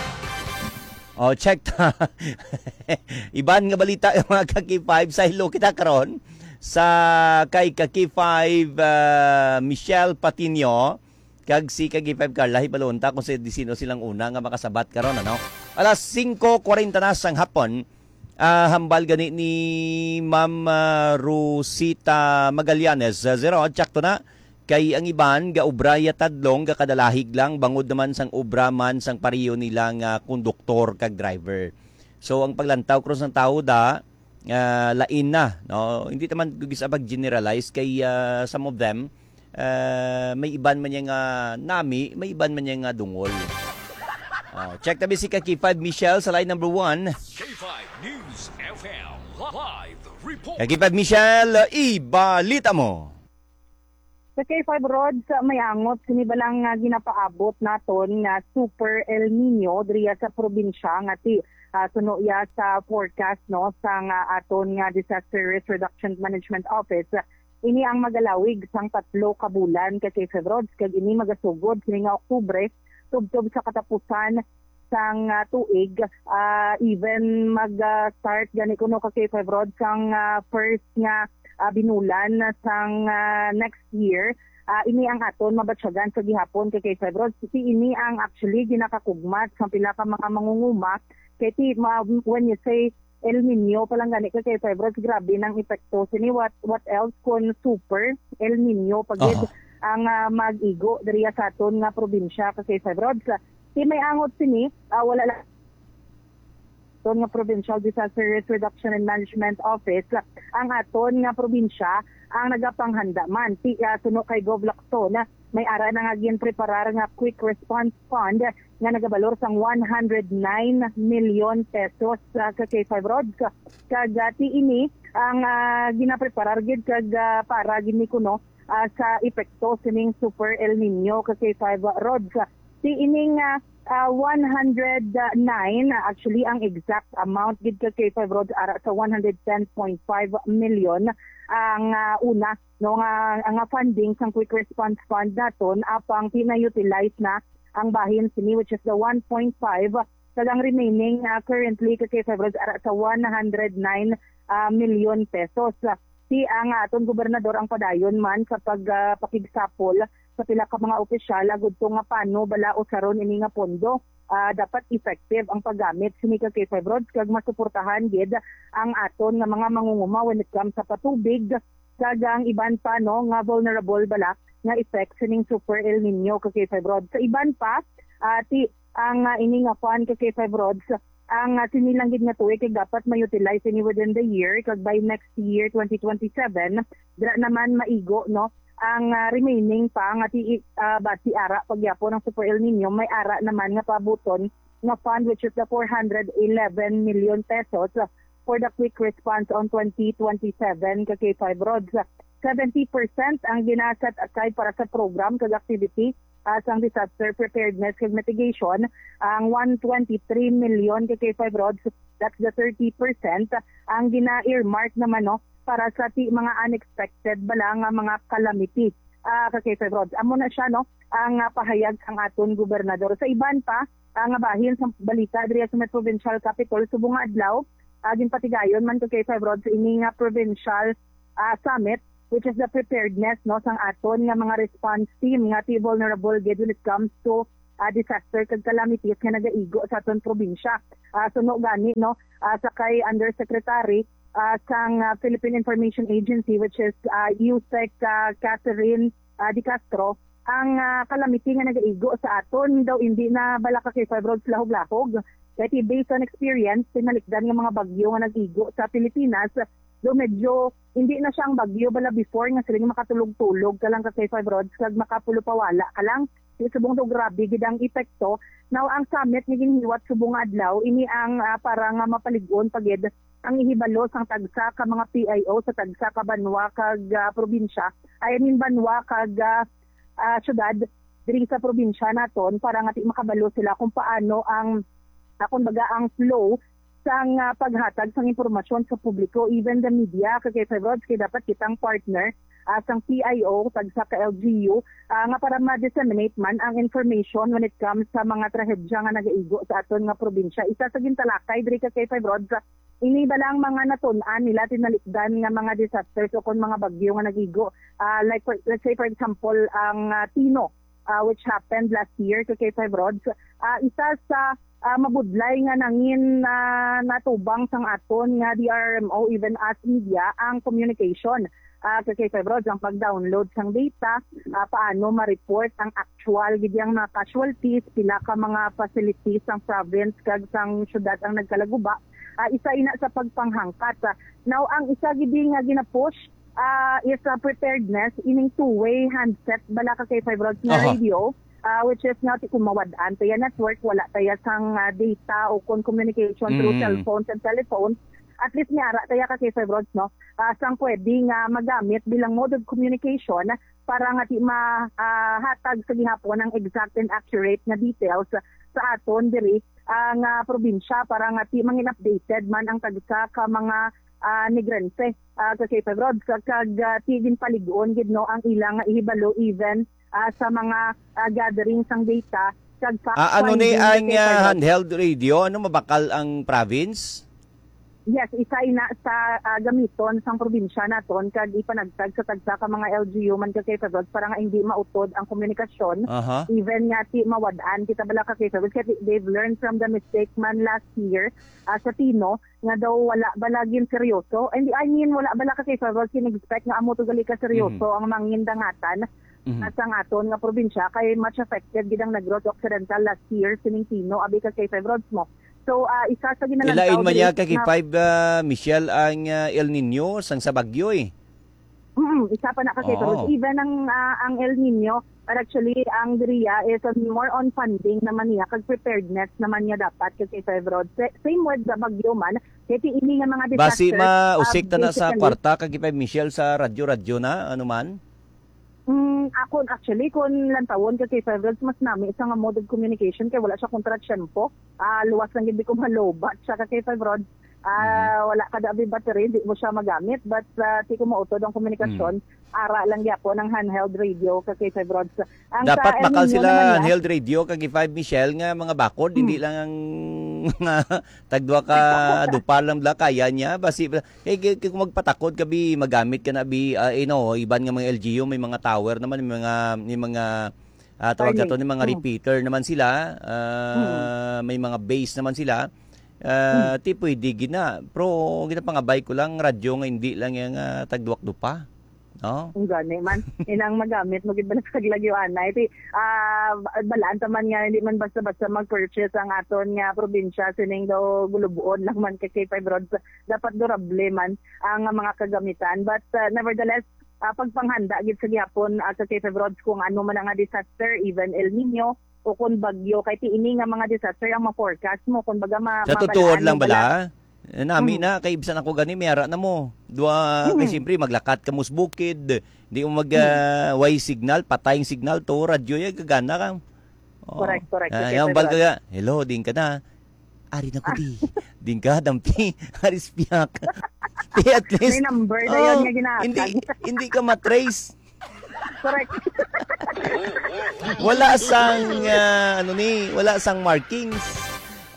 Oh, check ta. Iban nga balita yung mga kaki Five sa hilo kita karon sa kay kaki Five uh, Michelle Patino kag si kay Five Carla Hibalonta kung si sino silang una nga makasabat karon, ano. Alas cinco forty na sang hapon. Uh, hambal gani ni Ma'am uh, Rosita Magallanes uh, zero tsakto na kay ang iban ga ubraya tadlong ga kadalahig lang bangod naman sang obra man sang pariyo nilang uh, konduktor kag driver. So ang paglantaw cross ng tao da uh, lain na, no, hindi naman gisabag generalize kay uh, some of them uh, may iban man yang uh, nami, may iban man yang uh, dungol. Uh, check tabi si Kaki Five Michelle sa line number one. K five News F M Live Report. Kaki Five Michelle, ibalita mo. Sa K five Roads, may angot, sinibalang uh, ginapaabot naton nga uh, Super El Nino diriya sa probinsya nga ti uh, suno ya sa forecast, no, sa uh, aton nga Disaster Risk Reduction Management Office. Ini ang magalawig sang tatlo ka bulan kay K five Roads kag ini magasugod kini nga Oktubre tubtob sa katapusan sang uh, tuig, uh, even mag-start uh, gani kuno ka K five Roads sang uh, first nga uh, binulan sang uh, next year. Uh, ini ang aton mabatsyagan sa gihapon kay K five Roads. Kasi ini ang actually ginakakugmat sa pila ka mga mangunguma. Kaya ti, ma, when you say El Nino, palang gani ka K five Roads, grabe ng epekto. Sini what, what else kung super El Nino pagid uh-huh. ang uh, mag-igo diriya sa aton nga probinsya ka K five Roads. Ti may angot sini, uh, wala lang aton nga Provincial Disaster Risk Reduction and Management Office, ang aton nga probinsya ang nagapanghanda man. Ti uh, suno kay Gov Lacson, may ara na nga ginpreparar nga Quick Response Fund nga nagabalor sang one hundred nine million pesos uh, ka K five Roads. Kag uh, ti ini ang uh, ginapreparar gid kag uh, para gini kuno uh, sa epekto sining Super El Nino ka K five Roads. Ti ining uh, uh, one hundred nine, actually ang exact amount gid ka K five Roads ara sa one hundred ten point five million ang uh, una, no, nga ang funding sang Quick Response Fund naton apang pina-utilize na ang bahin sini which is the one point five, kagang remaining uh, currently ka K five Roads ara sa one hundred nine uh, million pesos. Si ang aton gobernador ang padayon man sa pagpakigsapol uh, sa pila ka mga opisyal agud to nga paano bala usaron ini nga pondo. Uh, dapat effective ang paggamit sini ka K five Roads kag masuportahan gid ang aton nga mga mangunguma when it comes sa patubig kag ang iban pa, no, nga vulnerable bala nga effect sining Super El Nino ka K five Roads. Sa iban pa uh, ti ang uh, ini nga fund ka K five Roads ang uh, sinilang gid nga tuig kag dapat ma-utilize ini within the year kag by next year twenty twenty-seven dra naman maigo, no, ang uh, remaining pa nga ti uh, bati ara pagyapon ng Super El Nino, may ara naman nga pabuton nga fund which is the four hundred eleven million pesos uh, for the quick response on twenty twenty-seven ka K five Roads. seventy percent ang ginasat aside para sa program kag activity uh, sang disaster preparedness kag mitigation. Ang one hundred twenty-three million ka K five Roads, that's the thirty percent ang gina-earmark naman, no, para sa ti mga unexpected bala nga mga calamity uh, ka K five Roads. Amo na siya, no, ang uh, pahayag ang aton gobernador. Sa iban pa ang uh, bahin sa balita diri sa Provincial Capital subong adlaw, uh, ginpatigayon man ka K five Roads ini nga provincial ah, summit, which is the preparedness no sang aton nga mga response team nga ti vulnerable gid when it comes to uh, disaster kag calamities nga nagaigo sa aton probinsya. Uh, suno gani no uh, sa kay Undersecretary uh, sang uh, Philippine Information Agency, which is uh, U S E C uh, Catherine uh, Di Castro, ang uh, calamity nga nagaigo sa aton daw hindi na bala ka kay five roads lahog-lahog. Kaya based on experience, tinalikdan nga mga bagyo nga nag-igo sa Pilipinas, do medyo hindi na siyang bagyo bala before nga sila makatulog-tulog ka lang ka kay five roads kag makapulupawala ka lang. Subong do grabe gid ang epekto. Now ang summit nga ginhiwat subong adlaw ini ang uh, para nga mapalig-on pagid ang ihibalo sang tagsa ka mga P I O sa tagsa ka banwa kag uh, probinsya. I mean banwa kag uh, uh, syudad diri sa probinsya naton para nga ti makabalo sila kung paano ang uh, kumbaga ang flow sang uh, paghatag sang impormasyon sa publiko, even the media kay five roads kay dapat kitang partner uh, sang P I O tag sa L G U uh, nga para ma-disseminate man ang information when it comes sa mga trahedya nga nagaigo sa aton nga probinsya. Isa sa gintalakay diri kay five roads uh, ini ba lang mga natun-an nila tinalikdan nga mga disasters o kon mga bagyo nga nagigo. Uh, like for, let's say for example ang uh, Tino uh, which happened last year kay five roads. Uh, isa sa Uh, mabudlay nga nangin na uh, natubang sang aton nga D R M O even as media ang communication uh, kay five roads ang pag-download sang data, uh, paano ma-report ang actual gidyang mga casualties, pila ka mga facilities sang province kag sang syudad ang nagkalaguba. Uh, isa ina sa pagpanghangkat. Uh, now ang isa gidi nga gina-push uh, is uh, preparedness ining two-way handset bala ka kay five roads na Aha. radio. Uh, which is nga kung mawadaan tayo network, wala tayo sang uh, data o kung communication through Mm. cellphones and telephones, at least nga ara tayo ka kay five roads no, uh, sang pwede nga magamit bilang mode of communication para nga ti mahatag sa gihapon ng exact and accurate na details sa aton diri ang uh, probinsya para nga ti mangin updated man ang tagsa ka mga uh, negrense uh, kay five roads kag uh, ti din palig-on gid no ang ilang nga ihibalo even Uh, sa mga uh, gatherings ng data. Kag Ah, ano ni finding ang kay uh, five roads. handheld radio? Ano mabakal ang province? Yes, isa ina sa uh, gamiton sang probinsya naton kag ipanagtag sa tagsa ka mga L G U man kay five roads para nga hindi mautod ang komunikasyon. Aha. Even nga ti mawadaan kita bala ka kay five roads kaya they've learned from the mistake man last year uh, sa Tino nga daw wala balagin seryoso. And I mean wala bala ka kay five roads kinag-expect nga amo to gali ka seryoso Mhm. ang mangindangatan. Mhm. At ang aton nga probinsya kay much affected gid ang nag-growth Occidental last year sining Tino abi ka kay five roads mo. So uh, isa sa ginalantaw Ilain man niya kay na- five uh, Michelle ang uh, El Nino sang sa bagyo eh. Mm, isa pa na kasi Oo. pero even ang ah, ang El Nino, but actually ang Dria is on more on funding naman niya kag preparedness naman niya dapat kasi five roads. Sa- Same with the bagyo man, kaya ini nga mga Basi disasters. mausik ah, ta na sa basically, kwarta kay five Michelle sa radyo-radyo na ano man. Mm, ako actually kung lantawon ka kay five roads mas nami isa nga mode of communication kay wala siya contraction po. Ah luwas lang gid ko malobat siya ka kay five roads. Ah wala kada abi battery di mo siya magamit but uh, ti ko mautod ang komunikasyon ara lang gyapon ng handheld radio ka kay five roads. Ang Dapat sa El bakal Nino sila naman niya, handheld radio kag five Michelle nga mga bakod hindi lang ang mga tagdua ka dupal lang bla kaya niya basi eh kay kung magpatakod ka bi magamit ka na bi uh, you know iban nga mga L G U may mga tower naman may mga may mga uh, tawag Starlink. nato ni mga Mm. repeater naman sila uh, may mga base naman sila. Uh, Hmm. ti pwede gina pro gina pangabay ko lang radyo nga hindi lang yang uh, tagduak dupa. No? Ang gani man. Inang magamit mo gid ba naglagyo anay. Iti ah balaan ta man nga hindi man basta-basta mag-purchase ang aton nga probinsya sining daw gulubuon lang man kay five roads. Dapat durable man ang mga kagamitan. But uh, nevertheless, uh, pagpanghanda gid sa gyapon uh, sa kay five roads kung ano man ang disaster, even El Nino o kung bagyo kay ti ini nga mga disaster ang ma-forecast mo kung baga ma Sa mabalaan tutuod mo lang bala. Eh, Nami na kay bisan ako gani mayara na mo. Dua kay siyempre maglakat ka mus bukid. Di mo mag uh, way signal, pataying signal to radyo ya gagana ka. Oh. Correct, correct. Ah, Okay, yung Pedro. balga, hello, din ka na. Ari na ko di. Din ka dampi, aris piyak. Di at least. May number na oh, yun nga ginahatag. Hindi hindi ka matrace. Correct. Wala sang uh, ano ni, wala sang markings.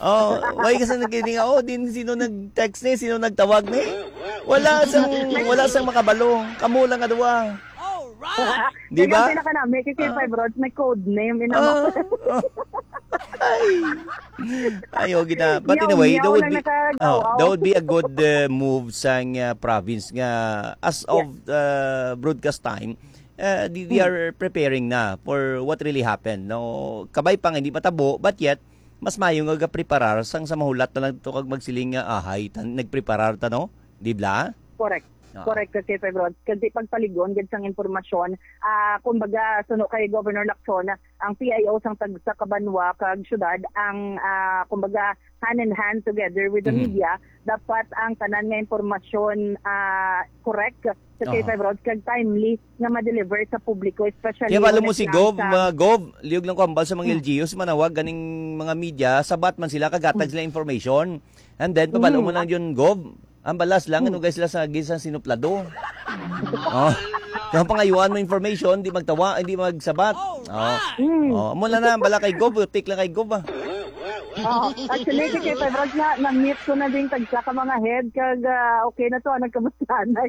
Oh, why kasi nakinig oh, din sino nag-text ni, sino nagtawag ni? Wala sang wala sang makabalo. Kamo lang adwa. Di ba? Kaya pinaka namin, kay K five Rods, may code name. Ah, ah. Ay. Ayo kita. But anyway, that would be oh, that would be a good uh, move sa uh, province nga as of uh, broadcast time. Uh, they, they are preparing na for what really happened. No, kabay pang hindi matabo, but yet mas mayo nga preparar sang sa mahulat na lang to kag magsiling nga ahay tan nagpreparar ta no, di ba? Correct. Oo. Correct kasi Five Rods. Kasi pagpaligon, gid sang informasyon, ah kumbaga suno kay Governor Lacson, ang P I O sang tag sa Cabanwa kag syudad ang ah, kumbaga hand in hand together with the Mhm. media, dapat ang tanan nga informasyon ah, correct sa K five Rods kag timely nga ma-deliver sa publiko, especially Kaya alam mo when si it Gov, comes sa- mga Gov, liyog lang ko ambal sa mga L G Us, manawag ganing mga media, sabat man sila, kagatag sila information. And then, pabalo mo lang yun, Gov, ang balas lang, ano guys sila sa gisang sinuplado. Oh. Kung pangayuan mo information, di magtawa, hindi magsabat. Oh. Oh, mula na, bala kay Gov, tik lang kay Gov ah. Oo. Actually, kay K five Rods na, na-meet ko na din tagsa ka mga head, kag ah, okay na to, nagkamustahan na.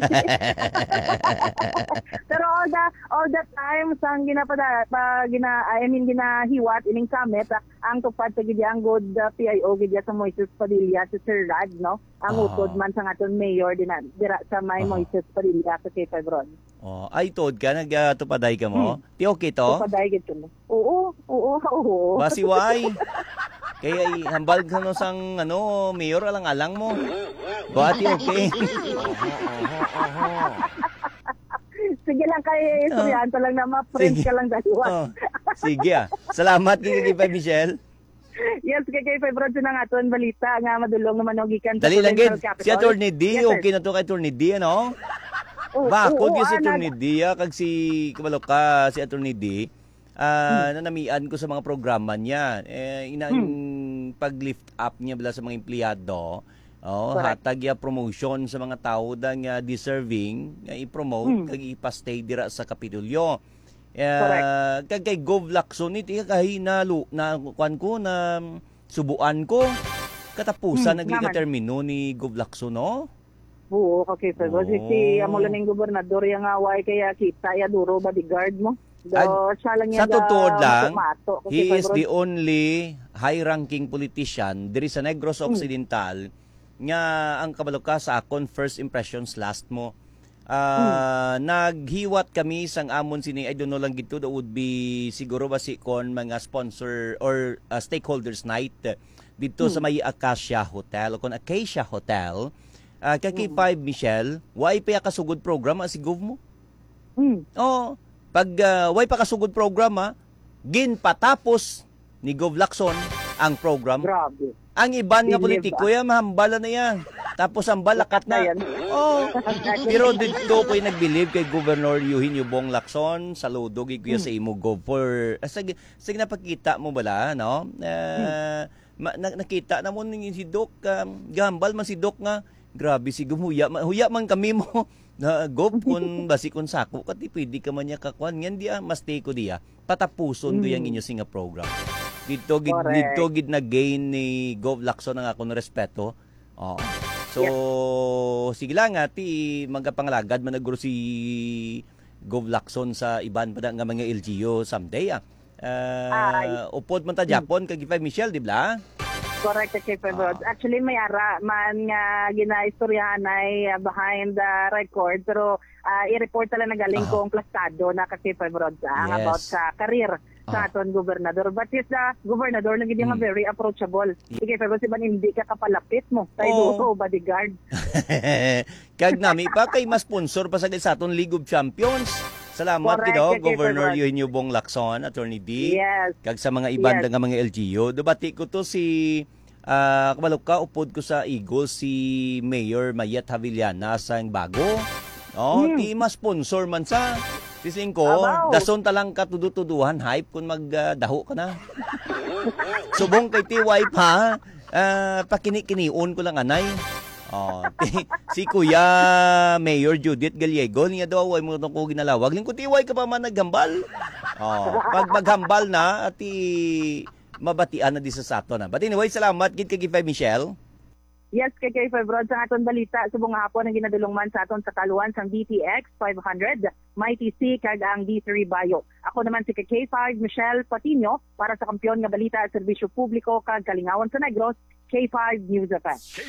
Pero all the, all the time, sang ginapada, pa, gina, I mean, ginahiwat, ining summit, ah, ang tupad sa gidya, ang good uh, P I O, gidya sa Moises Padilla, si Sir Rad, no? Ang Ah. utod man sa aton mayor, din, dira sa may Moises Padilla, sa K five Rods. Oh, ay tod ka, nagtupaday ka mo. Ti okay to? Tupaday gid ko. Oo, oo, oo. Basi why? Kaya i- hambal ka no sang ano, mayor alang-alang mo. Bati okay. Sige lang kay Suryan, uh, lang na ma-print Sige. ka lang daliwan. Oh, sige ah. Salamat kay kay Michelle. Yes, kay kay February na nga aton balita nga madulong naman og gikan sa Dali lang gid. Provincial Capital. Si Attorney D, Yes, sir. okay na to kay Attorney D, ano? Oo, Bakod oo, gyud si ah, Attorney D, ah, kag si kabalo ka si Attorney D. Ah, nanamian ko sa mga programa niya. Eh ina yung pag-lift up niya bala sa mga empleyado. Oh, Correct. hatag ya promotion sa mga tao da nga deserving nga i-promote Hmm. kag ipastay dira sa Kapitolyo. Uh, kag kay Gov Lacson iti kay na na kuan ko na subuan ko katapusan Hmm, nagliga naman. termino ni Gov Lacson no. Oo, okay, February. Oh. Si amo lang ning gobernador yang away kaya kita ya duro bodyguard mo. Do Ad- siya lang Sa yung totoo lang, tumato, kasi he is February- the only high-ranking politician diri sa Negros Hmm. Occidental nga ang kabalo ka sa akon first impressions last mo. Hmm. Ah, naghiwat kami sang amon sini I don't know lang gito that would be siguro ba si kon mga sponsor or uh, stakeholders night dito sa Hmm. may Acacia Hotel o kon Acacia Hotel. Uh, kaki Hmm. five Michelle, why pa ya kasugod program ah, si Gov mo? Hmm. Oh, pag uh, way pa kasugod program ha, ginpatapos ni Gov Lacson ang program. Grabe. Ang iban nga Believe politiko ba? yan, mahambala na yan. Tapos ang balakat na. yan. Oh. Pero dito ko'y nag-believe kay Governor Eugenio Bong Lacson, saludo gid kuya sa imo Gov for uh, sige, sige napakita mo bala no? Uh, ma- na- nakita na mo ning si Doc um, gambal man si Doc nga grabe si Gov huya, ma- huya man kami mo na Gov kun basi kun sako kati pwede ka man niya kakuan ngan dia mas ko dia patapuson do Mm. yang inyo singa program dito gid Correct. dito gid na gain ni Gov Lacson ang akong respeto. Oh. So sige lang ati magapanglagad man naguro si Gov Lacson sa iban pa nga mga L G U someday ah. Uh, upod man ta Japon kag Gipay Michelle di ba? Correct kay February. Actually may ara man nga ginaistoryahan ay uh, behind the record, pero uh, i-report tala na galing ko ang plastado na kasi February ang Yes. about sa career sa aton gobernador. But is the gobernador na gid nga very approachable. Sige February si ban hindi ka kapalapit mo. Tay Oh. duho bodyguard. Kag nami pa kay mas sponsor pa sa sa aton League of Champions. Salamat Correct, kido kay Governor February. Eugenio Bong Lacson, Attorney D. Yes. Kag sa mga iban Yes. nga mga L G U. Debati ko to si ah kabalo ka upod ko sa Eagles si Mayor Mayet Havillana sang bago. Oh, Hmm. ti mas sponsor man sa Tising ko, Abaw. dason talang ka tudu-tuduhan hype kung magdaho ka na. Subong kay ti wife ha. Ah, pakini-kiniun ko lang anay. Oh, ti, si Kuya Mayor Judith Gallego niya daw ay mo ko ginalawag. Ling ko ti way ka pa man naghambal. Oh, pag maghambal na at ti mabatian na di sa sato na. But anyway, salamat gid kay Michelle. Yes, kay K five Rod, sa aton balita, subong hapon ang ginadulungman sa aton sa kaluan sa D T X five hundred, Mighty C, kag ang D three Bayo. Ako naman si K five Michelle Patino para sa kampiyon nga balita at serbisyo publiko kag Kalingawan sa Negros, K five News F M.